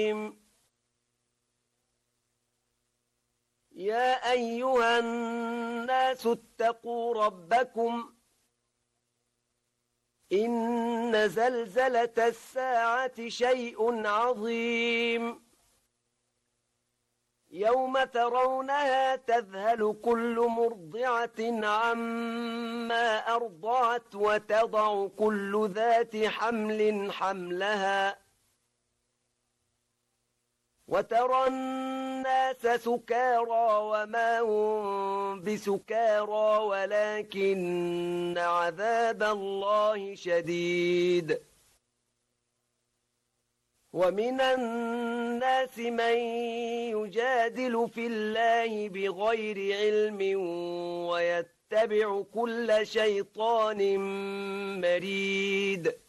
يا أيها الناس اتقوا ربكم إن زلزلة الساعة شيء عظيم يوم ترونها تذهل كل مرضعة عما أرضعت وتضع كل ذات حمل حملها وترى الناس سكارى وما هم بسكارى ولكن عذاب الله شديد ومن الناس من يجادل في الله بغير علم ويتبع كل شيطان مريد